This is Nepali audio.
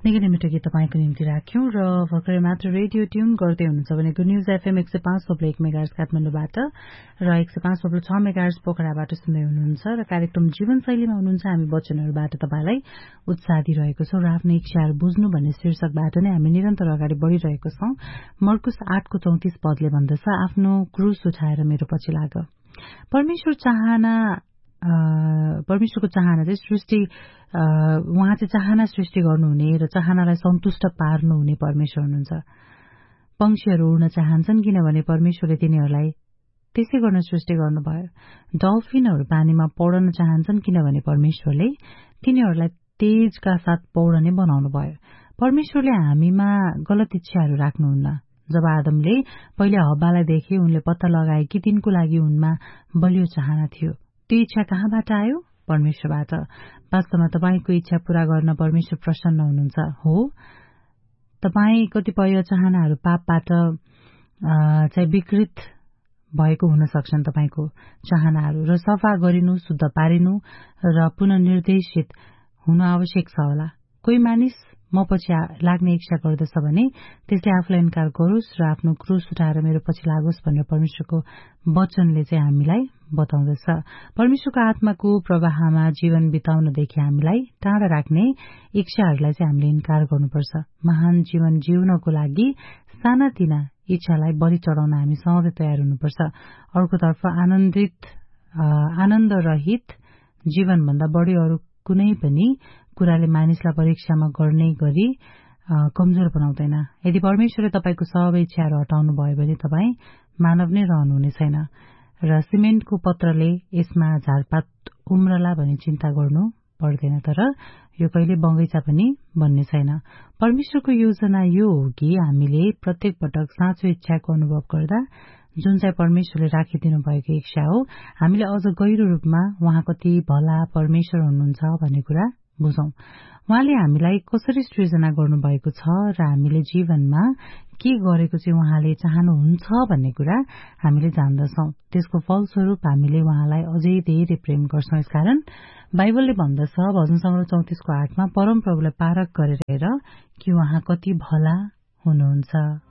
निकै निमित्त गीत तपाईको निम्ति राख्यौं र भर्खरै मात्र रेडियो ट्यून गर्दै हुनुहुन्छ भने गुड न्यूज एफएम 105.1 मेगाहर्ज काठमाडौँबाट र 105.6 मेगाहर्ज पोखराबाट सुन्दै हुनुहुन्छ र कार्यक्रम जीवनशैलीमा हुनुहुन्छ। हामी वचनहरूबाट तपाईलाई उत्साह दिइरहेको छौं र आफ्नो इच्छाहरू बुझ्नु भन्ने शीर्षकबाट नै हामी निरन्तर अगाडि बढ़िरहेको छौं। मर्कुस 8:34 पदले भन्दछ, आफ्नो क्रूस उठाएर मेरो पछि लाग। परमेश्वरको चाहना चाहिँ सृष्टि उहाँ चाहिँ चाहना सृष्टि गर्नुहुने र चाहनालाई सन्तुष्ट पार्नुहुने परमेश्वर हुनुहुन्छ। पंक्षीहरू उड्न चाहन्छन् किनभने परमेश्वरले तिनीहरूलाई त्यसै गर्न सृष्टि गर्नुभयो। डल्फिनहरू पानीमा पौडन चाहन्छन् किनभने परमेश्वरले तिनीहरूलाई तेजका साथ पौडने बनाउनु भयो। परमेश्वरले हामीमा गलत इच्छाहरू राख्नुहुन्न। जब आदमले पहिले हव्वालाई देखे, उनले पत्ता लगाए कि तिनको लागि उनमा बलियो चाहना थियो। त्यो इच्छा कहाँबाट आयो? परमेश्वरबाट। वास्तवमा तपाईको इच्छा पूरा गर्न परमेश्वर प्रसन्न हुनुहुन्छ। हो, तपाई कतिपय चाहनाहरू पापबाट चाहिँ विकृत भएको हुन सक्छन्। तपाईको चाहनाहरू र सफा गरिनु, शुद्ध पारिनु र पुनर्निर्देशित हुन आवश्यक छ होला। कोही मानिस म पछि लाग्ने इच्छा गर्दछ भने त्यसले आफूलाई इन्कार गरोस् र आफ्नो क्रूस उठाएर मेरो पछि लागोस् भनेर परमेश्वरको वचनले चाहिँ हामीलाई बताउँदछ। परमेश्वरको आत्माको प्रवाहमा जीवन बिताउनदेखि हामीलाई टाढा राख्ने इच्छाहरूलाई चाहिँ हामीले इन्कार गर्नुपर्छ। महान जीवन जिउनको लागि सानातिना इच्छालाई बलि चढाउन हामी सधैँ तयार हुनुपर्छ। अर्कोतर्फ आनन्द रहित जीवनभन्दा बढी अरू कुनै पनि कुराले मानिसलाई परीक्षामा गर्ने गरी कमजोर बनाउँदैन। यदि परमेश्वरले तपाईको सबै इच्छाहरू हटाउनु भयो भने तपाई मानव नै रहनुहुने छैन र सिमेन्टको पत्रले यसमा झारपात उम्रला भनी चिन्ता गर्नु पर्दैन, तर यो कहिले बगैँचा पनि बन्ने छैन। परमेश्वरको योजना यो हो कि हामीले प्रत्येक पटक साँचो इच्छाको अनुभव गर्दा, जुन चाहिँ परमेश्वरले राखिदिनु भएको इच्छा हो, हामीले अझ गहिरो रूपमा उहाँ कति भला परमेश्वर हुनुहुन्छ भन्ने कुरा बुझौं। उहाँले हामीलाई कसरी सृजना गर्नुभएको छ र हामीले जीवनमा के गरेको चाहिँ उहाँले चाहनुहुन्छ भन्ने कुरा हामीले जान्दछौं। त्यसको फलस्वरूप हामीले उहाँलाई अझै धेरै प्रेम गर्छौं। यसकारण बाइबलले भन्दछ भजन संग्रह 34:8 परम प्रभुलाई पारख गरेर हेर कि उहाँ कति भला हुनुहुन्छ।